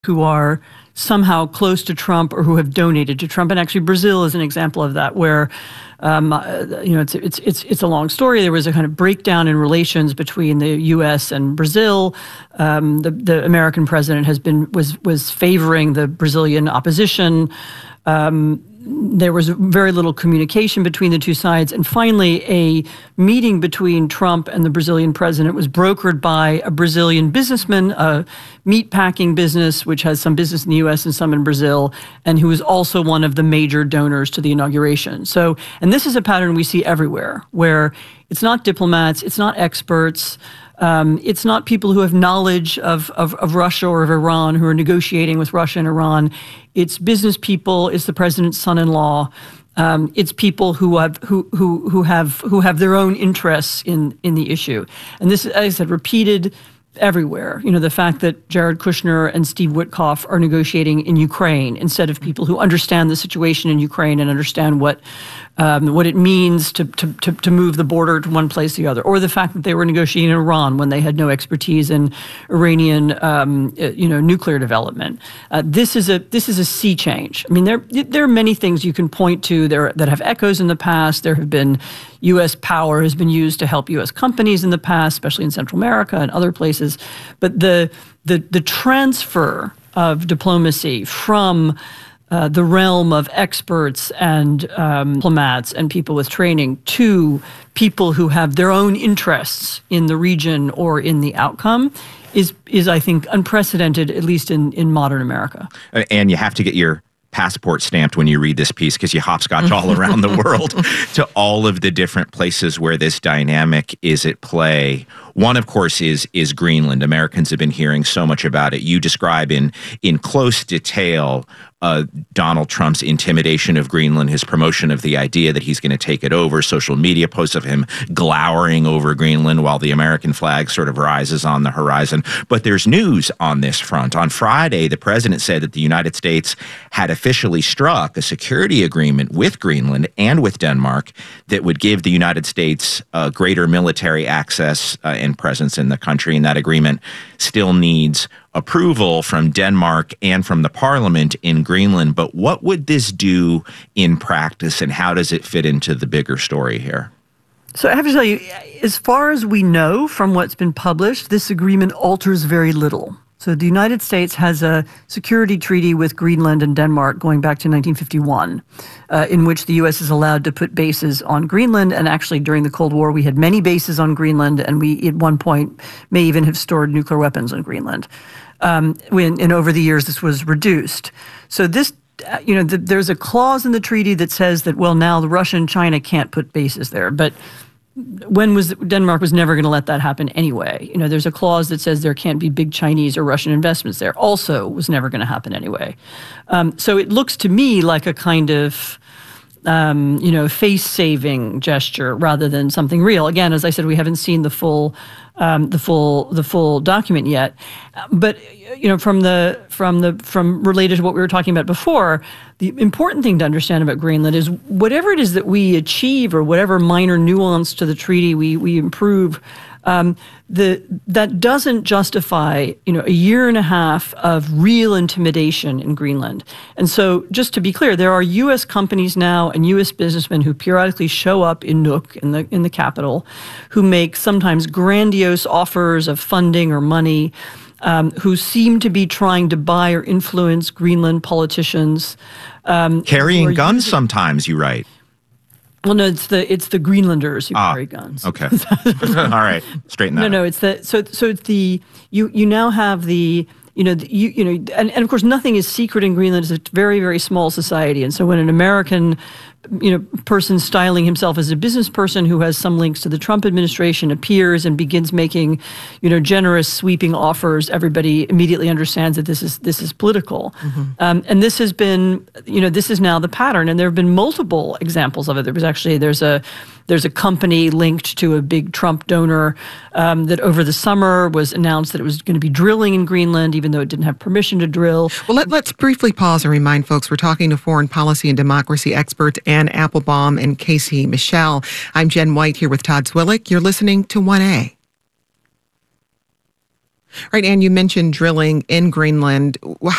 who are somehow close to Trump or who have donated to Trump. And actually, Brazil is an example of that, where it's a long story. There was a kind of breakdown in relations between the U.S. and Brazil. The American president was favoring the Brazilian opposition. There was very little communication between the two sides. And finally, a meeting between Trump and the Brazilian president was brokered by a Brazilian businessman, a meatpacking business, which has some business in the U.S. and some in Brazil, and who is also one of the major donors to the inauguration. So, and this is a pattern we see everywhere, where it's not diplomats, it's not experts, it's not people who have knowledge of Russia or of Iran who are negotiating with Russia and Iran. It's business people. It's the president's son-in-law. It's people who have their own interests in the issue. And this, as I said, repeated everywhere. You know, the fact that Jared Kushner and Steve Witkoff are negotiating in Ukraine instead of people who understand the situation in Ukraine and understand what it means to move the border to one place or the other, or the fact that they were negotiating in Iran when they had no expertise in Iranian nuclear development. This is a sea change. I mean, there are many things you can point to there that have echoes in the past. There have been U.S. power has been used to help U.S. companies in the past, especially in Central America and other places. But the transfer of diplomacy from the realm of experts and diplomats and people with training to people who have their own interests in the region or in the outcome is I think, unprecedented, at least in modern America. And you have to get your passport stamped when you read this piece, because you hopscotch all around the world to all of the different places where this dynamic is at play. One, of course, is Greenland. Americans have been hearing so much about it. You describe in close detail Donald Trump's intimidation of Greenland, his promotion of the idea that he's going to take it over, social media posts of him glowering over Greenland while the American flag sort of rises on the horizon. But there's news on this front. On Friday, the president said that the United States had officially struck a security agreement with Greenland and with Denmark that would give the United States greater military access and presence in the country. And that agreement still needs approval from Denmark and from the parliament in Greenland. But what would this do in practice, and how does it fit into the bigger story here? So I have to tell you, as far as we know from what's been published, this agreement alters very little. So the United States has a security treaty with Greenland and Denmark going back to 1951, in which the U.S. is allowed to put bases on Greenland. And actually, during the Cold War, we had many bases on Greenland, and we, at one point, may even have stored nuclear weapons on Greenland. And over the years, this was reduced. So this, there's a clause in the treaty that says that, well, now the Russia and China can't put bases there. But Denmark was never going to let that happen anyway. You know, there's a clause that says there can't be big Chinese or Russian investments there. Also was never going to happen anyway. So it looks to me like a kind of, face-saving gesture rather than something real. Again, as I said, we haven't seen the full document yet. But from related to what we were talking about before, the important thing to understand about Greenland is whatever it is that we achieve or whatever minor nuance to the treaty we improve, that doesn't justify a year and a half of real intimidation in Greenland. And so, just to be clear, there are U.S. companies now and U.S. businessmen who periodically show up in Nuuk, in the capital, who make sometimes grandiose offers of funding or money, who seem to be trying to buy or influence Greenland politicians. Carrying guns sometimes, you write. Well, no, it's the Greenlanders who carry guns. Okay. All right. Straighten that. No, it's you now have the and of course nothing is secret in Greenland. It's a very, very small society, and so when an American person styling himself as a business person who has some links to the Trump administration appears and begins making, generous, sweeping offers, everybody immediately understands that this is political. Mm-hmm. And this has been, this is now the pattern. And there have been multiple examples of it. There's a company linked to a big Trump donor that over the summer was announced that it was going to be drilling in Greenland, even though it didn't have permission to drill. Well, let's briefly pause and remind folks we're talking to foreign policy and democracy expert Anne Applebaum and Casey Michel. I'm Jen White here with Todd Zwillich. You're listening to 1A. Right, Anne, you mentioned drilling in Greenland.